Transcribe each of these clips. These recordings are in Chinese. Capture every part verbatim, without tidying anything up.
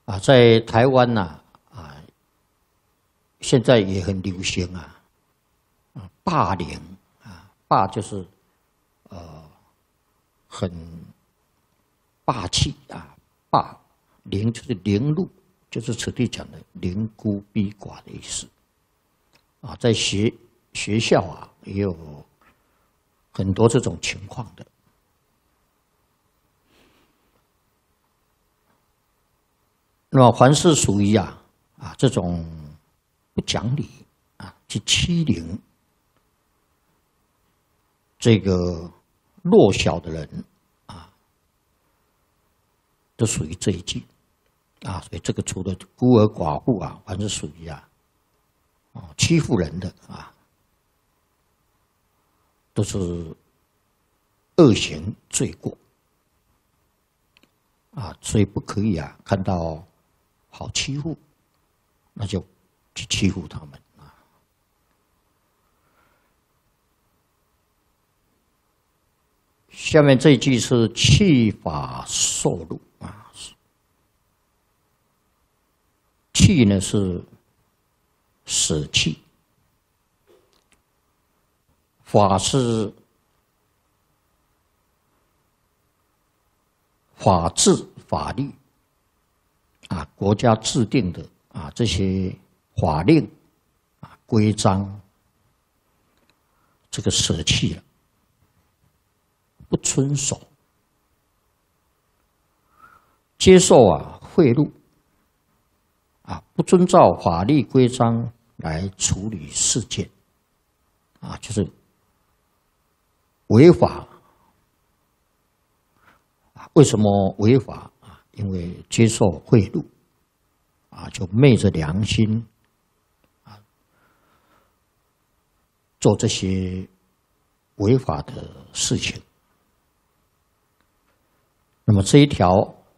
啊，在台湾呐、啊，啊，现在也很流行啊，啊，霸凌啊，霸就是呃很霸气啊，霸凌就是凌辱，就是此地讲的凌孤逼寡的意思。啊，在学学校啊，也有很多这种情况的。那么，凡是属于啊啊这种不讲理啊，去欺凌这个弱小的人啊，都属于这一句啊。所以这个除了孤儿寡妇啊，凡是属于啊哦欺负人的啊，都是恶行罪过啊，所以不可以啊看到好欺负，那就去欺负他们啊。下面这一句是弃法受禄啊，弃呢是舍弃，法是法治法律。啊，国家制定的啊这些法令啊规章，这个舍弃了，不遵守，接受啊贿赂，啊不遵照法律规章来处理事件，啊就是违法。为什么违法？因为接受贿赂，啊，就昧着良心，啊，做这些违法的事情。那么这一条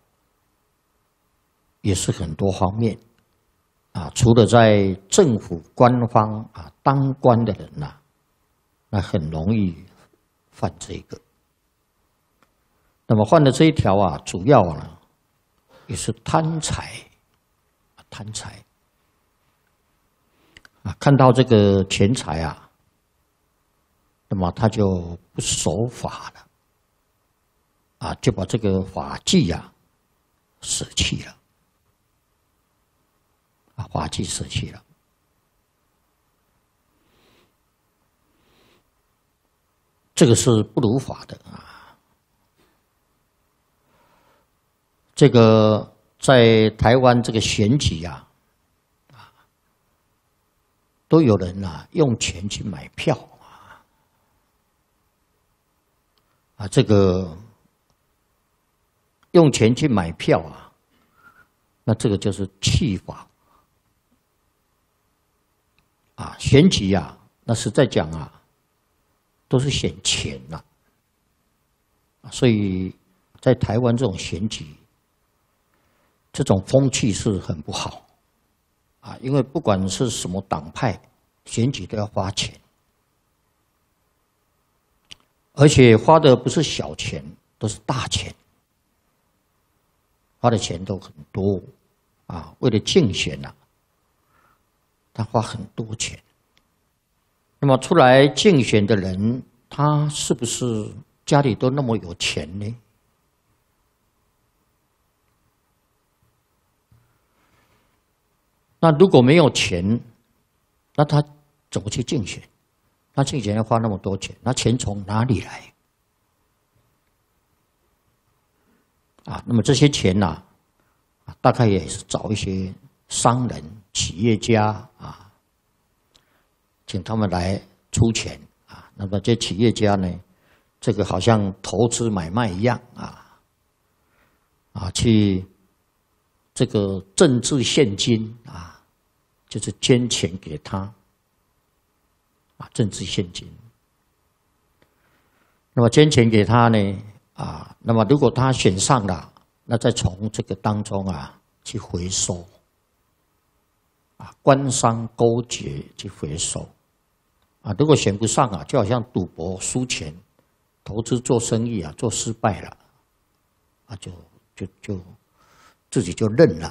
也是很多方面，啊，除了在政府官方啊当官的人呐、啊，那很容易犯这个。那么犯的这一条啊，主要呢。也是贪财，贪财啊！看到这个钱财啊，那么他就不守法了，啊，就把这个法纪啊舍弃了，啊，法纪舍弃了。这个是不如法的啊。这个在台湾这个选举啊，啊，都有人啊用钱去买票啊，啊，这个用钱去买票啊，那这个就是弃法啊，选举啊，那实在讲啊，都是选钱呐、啊，所以在台湾这种选举。这种风气是很不好，啊，因为不管是什么党派，选举都要花钱，而且花的不是小钱，都是大钱，花的钱都很多，啊，为了竞选呐、啊，他花很多钱。那么出来竞选的人，他是不是家里都那么有钱呢？那如果没有钱，那他怎么去竞选？那竞选要花那么多钱，那钱从哪里来？啊，那么这些钱呐、啊，啊，大概也是找一些商人、企业家啊，请他们来出钱啊。那么这企业家呢，这个好像投资买卖一样啊，啊，去这个政治现金啊。就是捐钱给他，啊，政治现金。那么捐钱给他呢，啊，那么如果他选上了，那再从这个当中啊去回收，啊，官商勾结去回收，啊，如果选不上啊，就好像赌博输钱，投资做生意啊做失败了，啊，就就就自己就认了。